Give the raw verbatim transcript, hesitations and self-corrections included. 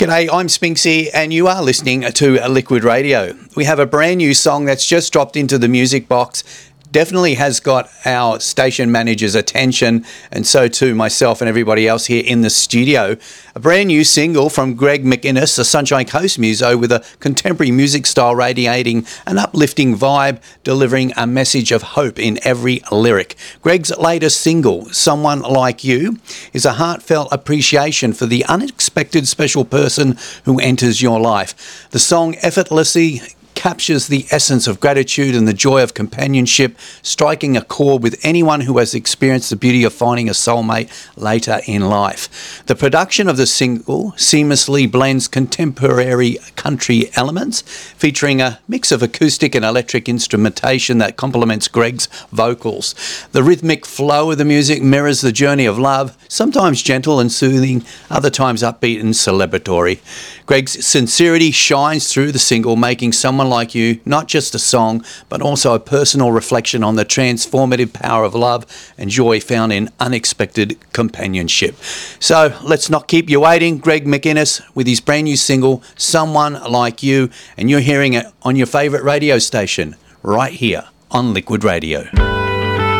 G'day, I'm Spinksy and you are listening to Liquid Radio. We have a brand new song that's just dropped into the music box. Definitely has got our station manager's attention, and so too myself and everybody else here in the studio. A brand new single from Greg McInnes, the Sunshine Coast muso, with a contemporary music style radiating an uplifting vibe, delivering a message of hope in every lyric. Greg's latest single, Someone Like You, is a heartfelt appreciation for the unexpected special person who enters your life. The song effortlessly captures the essence of gratitude and the joy of companionship, striking a chord with anyone who has experienced the beauty of finding a soulmate later in life. The production of the single seamlessly blends contemporary country elements, featuring a mix of acoustic and electric instrumentation that complements Greg's vocals. The rhythmic flow of the music mirrors the journey of love, sometimes gentle and soothing, other times upbeat and celebratory. Greg's sincerity shines through the single, making Someone Like You not just a song, but also a personal reflection on the transformative power of love and joy found in unexpected companionship. So let's not keep you waiting. Greg McInnes with his brand new single, Someone Like You, and you're hearing it on your favourite radio station right here on Liquid Radio.